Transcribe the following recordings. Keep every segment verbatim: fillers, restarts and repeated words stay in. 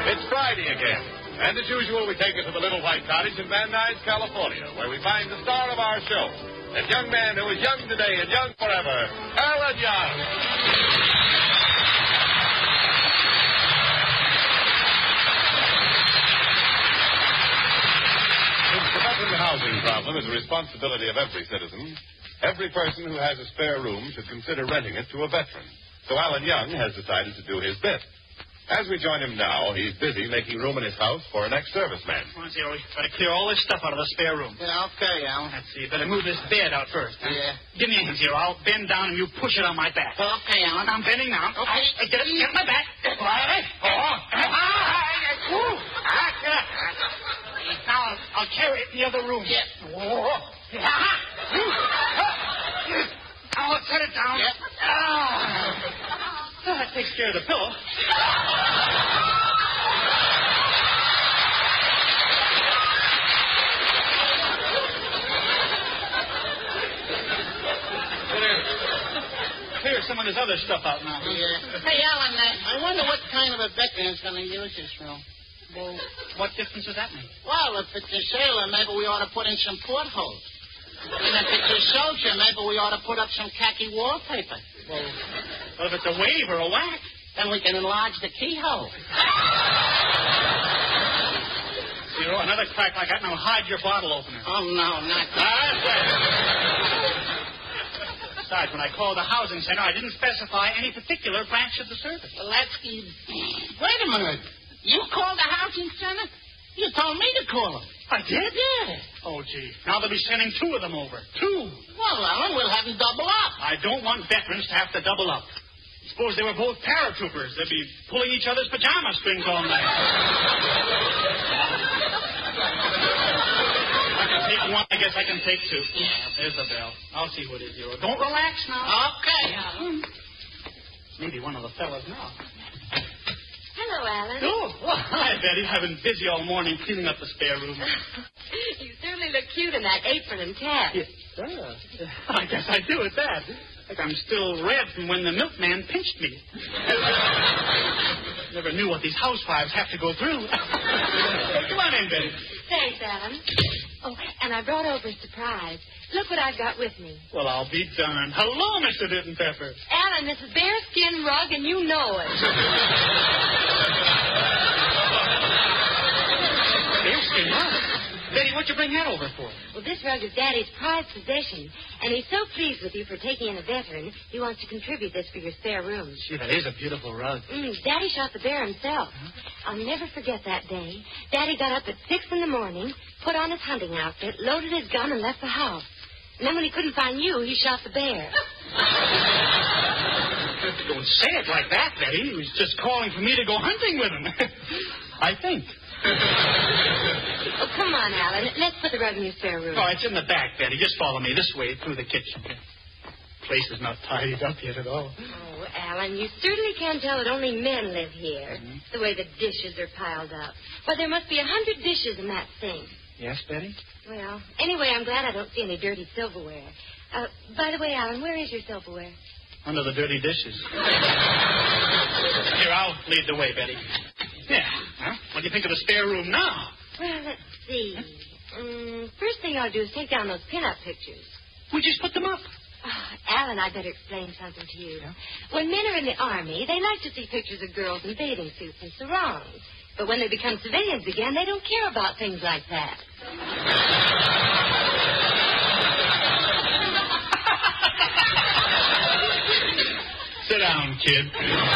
It's Friday again. And as usual, we take it to the Little White Cottage in Van Nuys, California, where we find the star of our show, that young man who is young today and young forever, Alan Young. Since the veteran housing problem is the responsibility of every citizen, every person who has a spare room should consider renting it to a veteran. So Alan Young has decided to do his bit. As we join him now, he's busy making room in his house for an ex-serviceman. Come on, Zero. Got to clear all this stuff out of the spare room. Yeah, okay, Alan. Let's see. Better move this bed out first. Huh? Yeah. Give me a hand, Zero. I'll bend down and you push it on my back. Okay, Alan. I'm bending now. Okay. I, I get it. Get my back. Right. Oh. Now I'll, I'll carry it in the other room. Yeah. Now I'll set it down. Yeah. Ah. Well, that takes care of the pillow. Clear some of this other stuff out now. Yeah. Hey, Alan, uh, I wonder what kind of a veteran's going to use this room. Well, what difference does that make? Well, if it's a sailor, maybe we ought to put in some portholes. And if it's a soldier, maybe we ought to put up some khaki wallpaper. Well, well if it's a wave or a whack, then we can enlarge the keyhole. Zero, another crack like that, now hide your bottle opener. Oh, no, not that. Besides, when I called the housing center, I didn't specify any particular branch of the service. Well, that's... Wait a minute. You called the housing center? You told me to call them. I did? Yeah. Oh, gee. Now they'll be sending two of them over. Two. Well, Alan, we'll have them double up. I don't want veterans to have to double up. Suppose they were both paratroopers. They'd be pulling each other's pajama strings all night. I can take one. I guess I can take two. There's the bell. I'll see what it is, Zero. Don't relax now. Okay, Alan. Maybe one of the fellas now. Hello, Alan. Oh, well, hi, Betty. I've been busy all morning cleaning up the spare room. You certainly look cute in that apron and cap. Yes, sir. I guess I do at that. Like I'm still red from when the milkman pinched me. Never knew what these housewives have to go through. Come on in, Betty. Thanks, Alan. Oh, and I brought over a surprise. Look what I've got with me. Well, I'll be darned. Hello, Mister Ditten Pepper. Alan, this is bearskin rug, and you know it. Bearskin rug? Betty, what'd you bring that over for? Well, this rug is Daddy's prized possession, and he's so pleased with you for taking in a veteran, he wants to contribute this for your spare room. Gee, that is a beautiful rug. Mm, Daddy shot the bear himself. Huh? I'll never forget that day. Daddy got up at six in the morning, put on his hunting outfit, loaded his gun, and left the house. And then when he couldn't find you, he shot the bear. Don't say it like that, Betty. He was just calling for me to go hunting with him. I think. Oh, come on, Alan. Let's put the rug in your spare room. Oh, it's in the back, Betty. Just follow me this way through the kitchen. Place is not tidied up yet at all. Oh, Alan, you certainly can't tell that only men live here. Mm-hmm. The way the dishes are piled up. Well, there must be a hundred dishes in that sink. Yes, Betty? Well, anyway, I'm glad I don't see any dirty silverware. Uh, by the way, Alan, where is your silverware? Under the dirty dishes. Here, I'll lead the way, Betty. Yeah. Huh? What do you think of the spare room now? Well, let's see. Um, first thing I'll do is take down those pin-up pictures. We just put them up. Oh, Alan, I'd better explain something to you. Yeah? When men are in the Army, they like to see pictures of girls in bathing suits and sarongs. But when they become civilians again, they don't care about things like that. Sit down, kid.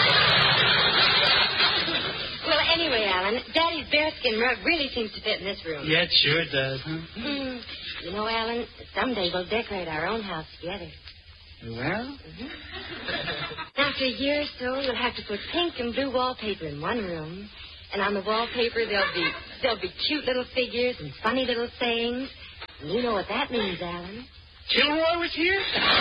Well, anyway, Alan, Daddy's bearskin rug really seems to fit in this room. Yeah, it sure does, huh? Mm. You know, Alan, someday we'll decorate our own house together. Well? Mm-hmm. After a year or so, we'll have to put pink and blue wallpaper in one room. And on the wallpaper, there'll be there'll be cute little figures and funny little sayings. And you know what that means, Alan. Kilroy was here?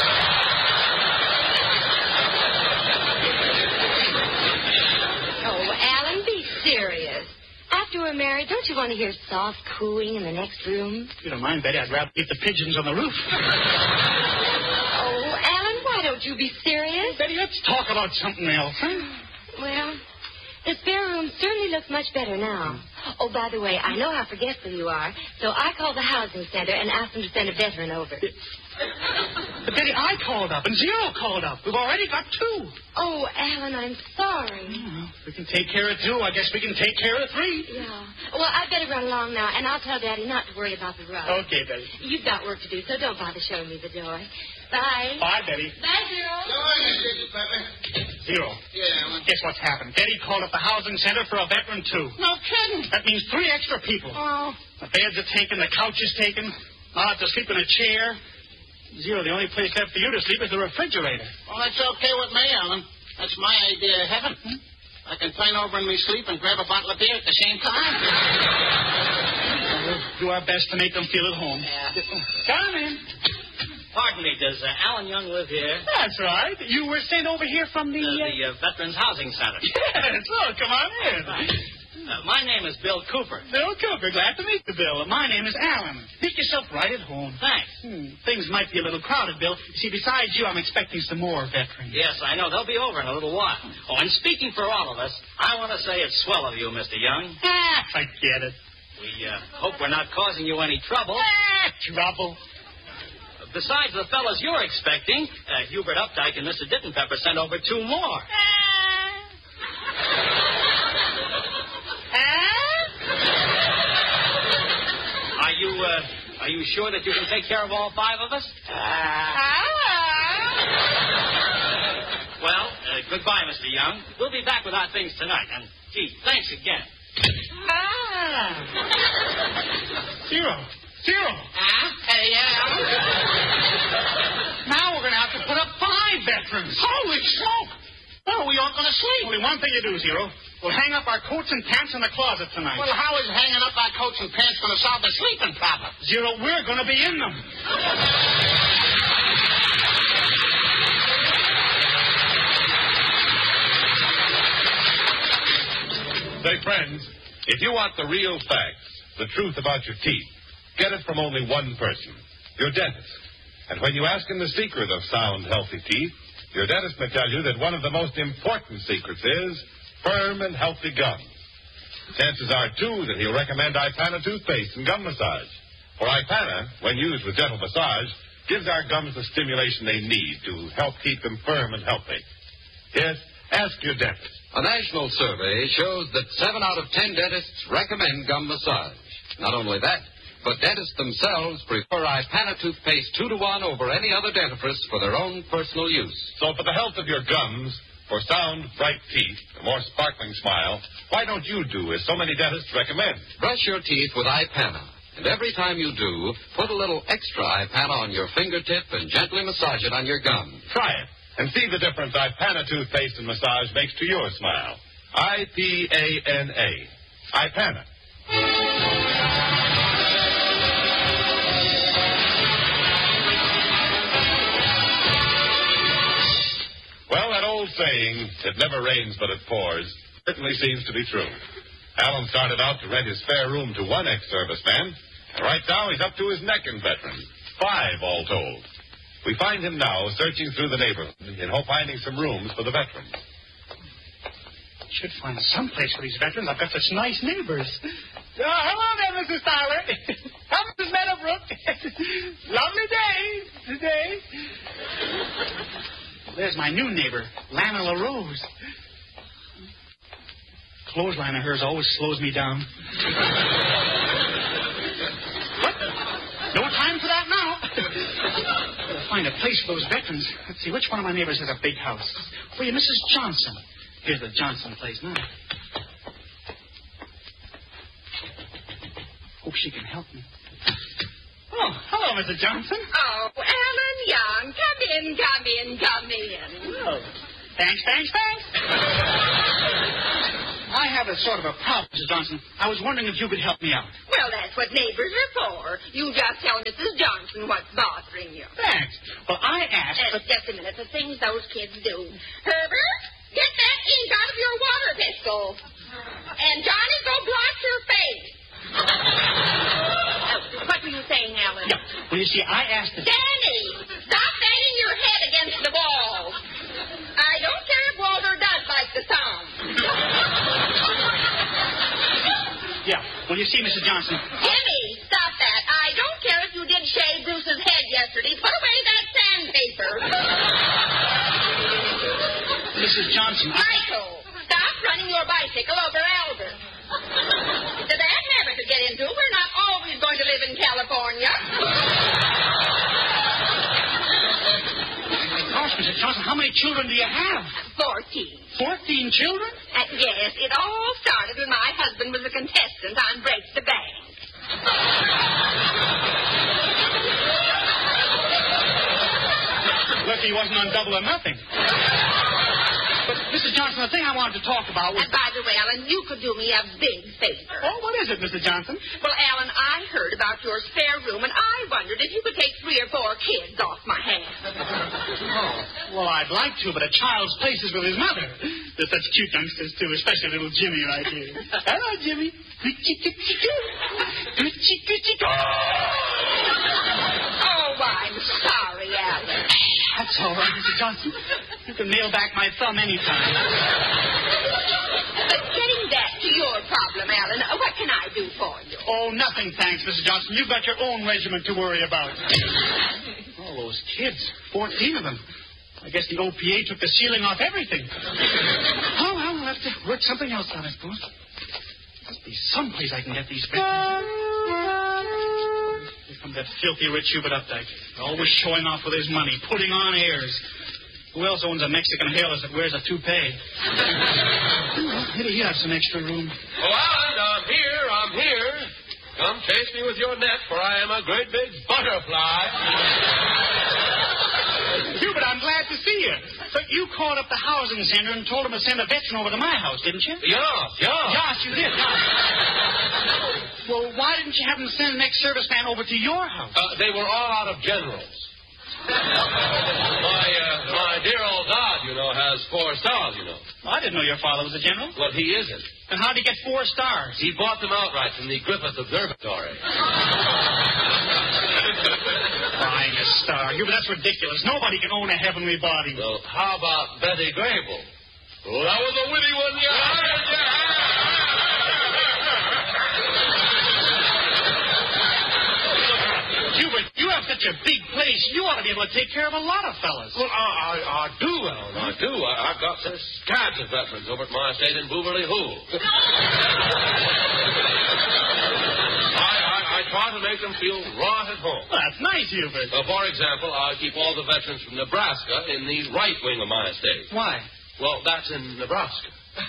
Oh, Alan, be serious. After we're married, don't you want to hear soft cooing in the next room? If you don't mind, Betty, I'd rather keep the pigeons on the roof. Oh, Alan, why don't you be serious? Betty, let's talk about something else, huh? Well, the spare room certainly looks much better now. Oh, by the way, I know how forgetful you are, so I called the housing center and asked them to send a veteran over. But, Betty, I called up, and Zero called up. We've already got two. Oh, Alan, I'm sorry. Well, we can take care of two. I guess we can take care of three. Yeah. Well, I'd better run along now, and I'll tell Daddy not to worry about the rug. Okay, Betty. You've got work to do, so don't bother showing me the door. Bye. Bye, Betty. Bye, Zero. Zero. Yeah. Guess what's happened? Betty called up the housing center for a veteran, too. No kidding. That means three extra people. Oh. The beds are taken, the couch is taken. I'll have to sleep in a chair. Zero, the only place left for you to sleep is the refrigerator. Well, that's okay with me, Alan. That's my idea of heaven. Hmm? I can turn over in my sleep and grab a bottle of beer at the same time. We'll do our best to make them feel at home. Yeah. Come in. Pardon me, does uh, Alan Young live here? That's right. You were sent over here from the... Uh, Uh, the uh, Veterans Housing Center. Yes, well, come on in. Uh, my name is Bill Cooper. Bill Cooper, glad to meet you, Bill. My name is Alan. Make yourself right at home. Thanks. Hmm. Things might be a little crowded, Bill. See, besides you, I'm expecting some more veterans. Yes, I know. They'll be over in a little while. Oh, and speaking for all of us, I want to say it's swell of you, Mister Young. Ah, forget it. We uh, hope we're not causing you any trouble. Ah, trouble. Besides the fellas you're expecting, uh, Hubert Updike and Mister Dittenpepper sent over two more. Are you, uh, are you sure that you can take care of all five of us? Well, uh, goodbye, Mister Young. We'll be back with our things tonight. And, gee, thanks again. Zero. Zero. Huh? Hey, yeah. Now we're going to have to put up five veterans. Holy smoke! Well, we aren't going to sleep. Only one thing to do, Zero. We'll hang up our coats and pants in the closet tonight. Well, how is hanging up our coats and pants going to solve the sleeping problem? Zero, we're going to be in them. Say, friends, if you want the real facts, the truth about your teeth, get it from only one person, your dentist. And when you ask him the secret of sound, healthy teeth, your dentist may tell you that one of the most important secrets is firm and healthy gums. Chances are, too, that he'll recommend Ipana toothpaste and gum massage. For Ipana, when used with gentle massage, gives our gums the stimulation they need to help keep them firm and healthy. Yes, ask your dentist. A national survey shows that seven out of ten dentists recommend gum massage. Not only that, but dentists themselves prefer Ipana toothpaste two to one over any other dentifrice for their own personal use. So for the health of your gums, for sound, bright teeth, a more sparkling smile, why don't you do as so many dentists recommend? Brush your teeth with Ipana. And every time you do, put a little extra Ipana on your fingertip and gently massage it on your gum. Try it and see the difference Ipana toothpaste and massage makes to your smile. I P A N A. Ipana. Well, that old saying, it never rains but it pours, certainly seems to be true. Alan started out to rent his spare room to one ex-serviceman, and right now he's up to his neck in veterans. Five, all told. We find him now searching through the neighborhood in hope of finding some rooms for the veterans. Should find some place for these veterans. I've got such nice neighbors. Oh, hello there, Missus Tyler. Hello, Missus Meadowbrook. Lovely day today. There's my new neighbor, Lana LaRose. Clothesline of hers always slows me down. What? No time for that now. Gotta find a place for those veterans. Let's see, which one of my neighbors has a big house? Oh, yeah, Missus Johnson. Here's the Johnson place now. Hope she can help me. Oh, hello, Missus Johnson. Oh, Alan Young, come in, come in, come in. Oh, thanks, thanks, thanks. I have a sort of a problem, Missus Johnson. I was wondering if you could help me out. Well, that's what neighbors are for. You just tell Missus Johnson what's bothering you. Thanks. Well, I asked... Uh, but... Just a minute, the things those kids do. Herbert, get that ink out of your water pistol. And Johnny, go blot your face. Oh, what were you saying, Alan? Yeah. Well, you see, I asked... The... Danny, stop banging your head against the wall. I don't care if Walter does like the sound. Well, you see, Missus Johnson... Jimmy, stop that. I don't care if you did shave Bruce's head yesterday. Put away that sandpaper. Missus Johnson... I... Michael, stop running your bicycle over Albert. It's a bad habit to get into. We're not always going to live in California. Gosh, Missus Johnson, how many children do you have? Fourteen. Fourteen children? Uh, yes, it all started when my husband was a contestant on Break the Bank. Lucky he wasn't on Double or Nothing. But, Missus Johnson, the thing I wanted to talk about was... And by the way, Alan, you could do me a big favor. Oh, what is it, Missus Johnson? Well, Alan, I heard about your spare room, and I wondered if you could take three or four kids off my hands. Oh, well, I'd like to, but a child's place is with his mother. They're such cute youngsters, too, especially little Jimmy right here. Hello, Jimmy. Oh, I'm sorry, Alan. That's all right, Missus Johnson. You can mail back my thumb anytime. But getting back to your problem, Alan, what can I do for you? Oh, nothing, thanks, Missus Johnson. You've got your own regiment to worry about. All those kids, fourteen of them. I guess the O P A took the ceiling off everything. Oh, well, we'll have to work something else out, I suppose. Must be someplace I can get these veterans. Here comes that filthy rich Hubert Updike. Always showing off with his money, putting on airs. Who else owns a Mexican hairless that wears a toupee? Well, maybe he'll have some extra room. Oh, Alan, I'm here, I'm here. Come chase me with your net, for I am a great big butterfly. Hubert, I'm glad to see you. But you called up the housing center and told them to send a veteran over to my house, didn't you? Yeah, yeah. Yes, you did. Yes. Well, why didn't you have them send an ex-serviceman over to your house? Uh, they were all out of generals. my, uh, my dear old dad, you know, has four stars, you know. Well, I didn't know your father was a general. Well, he isn't. And how'd he get four stars? He bought them outright from the Griffith Observatory. Buying a star. Hubert, that's ridiculous. Nobody can own a heavenly body. Well, how about Betty Grable? Well, that was a witty one, yeah. Hubert, you have such a big place. You ought to be able to take care of a lot of fellas. Well, I, I, I do, Alan. I do. I, I've got such scabs of veterans over at my estate in Booberly Hoo. I, I, I try to make them feel right at home. Well, that's nice, Hubert. Uh, for example, I keep all the veterans from Nebraska in the right wing of my estate. Why? Well, that's in Nebraska.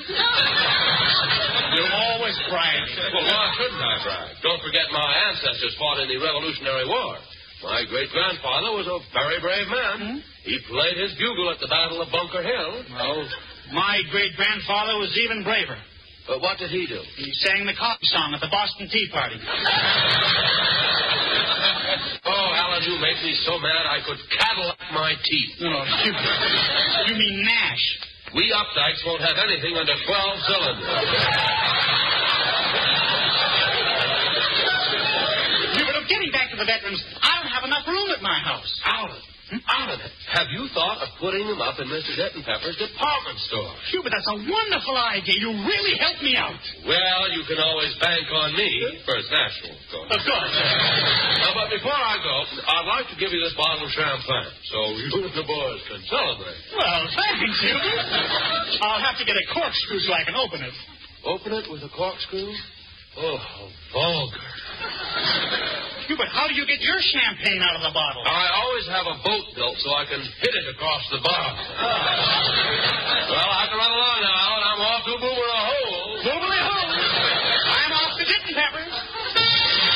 You're always bragging. Well, why shouldn't I brag? Don't forget my ancestors fought in the Revolutionary War. My great-grandfather was a very brave man. Hmm? He played his bugle at the Battle of Bunker Hill. Well, my great-grandfather was even braver. But what did he do? He sang the coffee song at the Boston Tea Party. Oh, Alan, you make me so mad I could Cadillac my teeth. No, you, you mean Nash. We Updikes won't have anything under twelve cylinders. Yeah, but getting back to the veterans, I don't have enough room at my house. Alan, hmm? Alan, have you thought of putting them up in Mister Dettenpepper's department store? Hubert, that's a wonderful idea. You really helped me out. Well, you can always bank on me. First National, of course. Of course. Now, but before I go, I'd like to give you this bottle of champagne so you and the boys can celebrate. Well, thanks, Hubert. I'll have to get a corkscrew so I can open it. Open it with a corkscrew? Oh, how vulgar. Hubert, how do you get your champagne out of the bottle? I always have a boat built so I can hit it across the bottom. Well, I have to run